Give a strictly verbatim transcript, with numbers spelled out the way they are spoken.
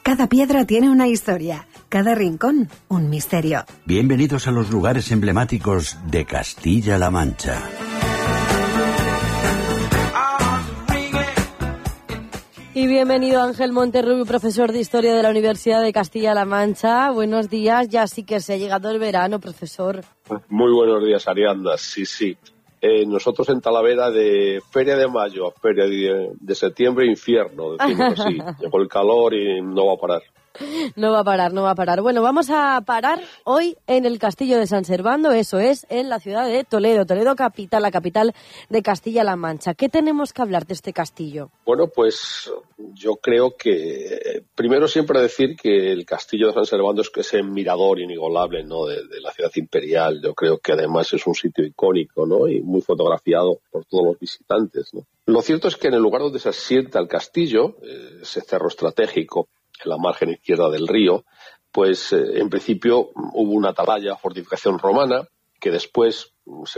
Cada piedra tiene una historia, cada rincón un misterio. Bienvenidos a los lugares emblemáticos de Castilla-La Mancha. Y bienvenido Ángel Monterrubio, profesor de Historia de la Universidad de Castilla-La Mancha. Buenos días, ya sí que se ha llegado el verano, profesor. Muy buenos días, Arianda. Sí, sí. Eh, nosotros en Talavera, de feria de mayo a feria de, de septiembre, infierno, decimos así. Llegó el calor y no va a parar. No va a parar, no va a parar. Bueno, vamos a parar hoy en el Castillo de San Servando, eso es, en la ciudad de Toledo. Toledo capital, la capital de Castilla-La Mancha. ¿Qué tenemos que hablar de este castillo? Bueno, pues yo creo que primero siempre decir que el Castillo de San Servando es que ese mirador inigualable, ¿no?, de, de la ciudad imperial. Yo creo que además es un sitio icónico, ¿no?, y muy fotografiado por todos los visitantes, ¿no? Lo cierto es que en el lugar donde se asienta el castillo, eh, ese cerro estratégico en la margen izquierda del río, pues eh, en principio hubo una atalaya, fortificación romana, que después se